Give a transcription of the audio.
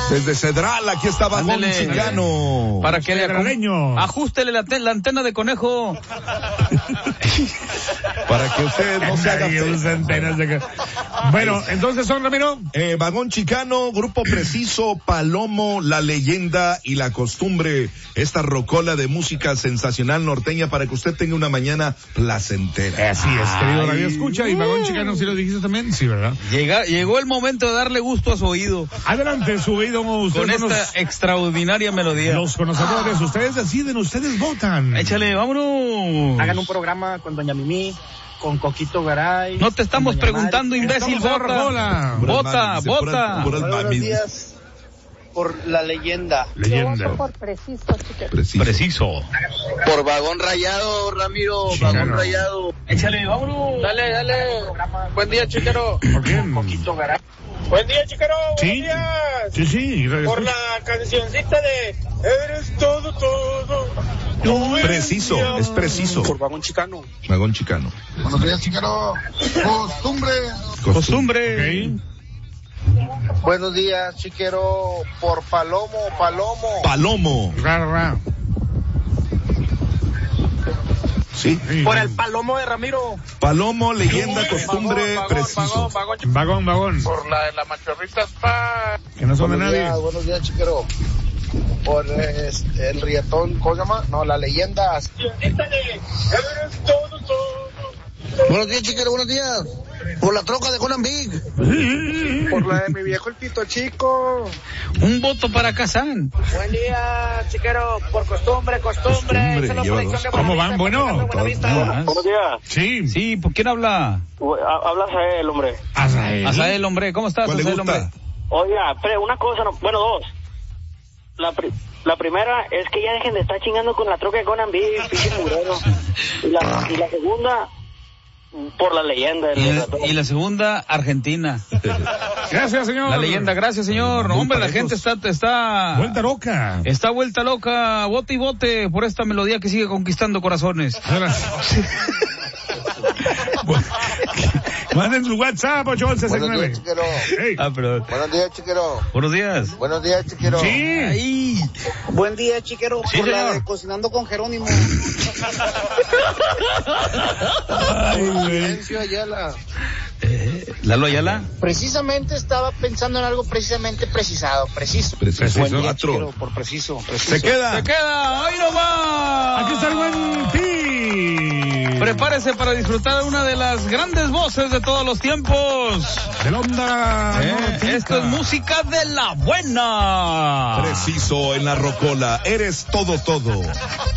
Desde Cedral, aquí está Vagón Chicano. Para que le ajústele la antena de conejo. Para que usted no se haga antenas de... Bueno, entonces son, Ramiro. Vagón Chicano, Grupo Preciso, Palomo, La Leyenda y La Costumbre. Esta rocola de música sensacional norteña para que usted tenga una mañana placentera. Así es, querido Radio Escucha. Y Vagón Chicano, ¿sí lo dijiste también? Sí, ¿verdad? Llegó el momento de darle gusto a su oído. Adelante, su oído. Con esta extraordinaria melodía. Los conocedores, ustedes deciden, ustedes votan. Échale, vámonos. Hagan un programa con Doña Mimi, con Coquito Garay. No te estamos preguntando, imbécil. Vota. Buenos días. Por La Leyenda. Yo voto por Preciso. Por Vagón Rayado, Ramiro. Chicano. Vagón Rayado. Échale, vámonos. Dale. Buen día, Chiquero. ¿Por quién? Coquito Garay. Buen día, Chiquero. Sí. Sí. Por la cancioncita de Eres todo. Preciso, es preciso. Por Vagón Chicano. Vagón Chicano. Buenos días, Chiquero. Costumbre. Okay. Buenos días, Chiquero. Por Palomo. Ra. Sí. Por el Palomo de Ramiro. Palomo, Leyenda, Costumbre, Preciso. Vagón. Por la de la machorrita Spa. Que no son de nadie. Buenos días, Chiquero. Por el rietón, ¿cómo se llama? No, La Leyenda. Eres todo. Buenos días, Chiquero, buenos días. Por la troca de Conan Big. Por la de mi viejo el Pito Chico. Un voto para Kazán. Buen día, Chiquero, por costumbre. ¿Cómo van? Bueno. Buenos días. Sí, ¿por quién habla? Hablas a él, hombre. Azael, hombre. ¿Cómo estás, ¿Cuál le Azael, gusta? hombre? Oiga, pero una cosa, dos. La primera es que ya dejen de estar chingando con la troca de Conan Big, pinche murero. Y la segunda, por La Leyenda. Y la segunda, Argentina. Gracias, señor. La Leyenda, gracias, señor. Hombre, la gente está vuelta loca. Está vuelta loca. Vote y vote por esta melodía que sigue conquistando corazones. Manden su WhatsApp, 811-69. Buenos días, Chiquero. Buenos días. Buenos días, Chiquero. Sí. Ahí. Buen día, Chiquero. Sí, por la señor. de Cocinando con Jerónimo. Silencio, Ayala. ¿Lalo Ayala? Precisamente estaba pensando en algo precisamente precisado. Preciso. Buen día, Chiquero, por preciso. Se queda. ¡Ahí nomás! Aquí está el buen Pi. Prepárese para disfrutar de una de las grandes voces de todos los tiempos. Del onda. Esto es música de la buena. Preciso en la rocola. Eres todo.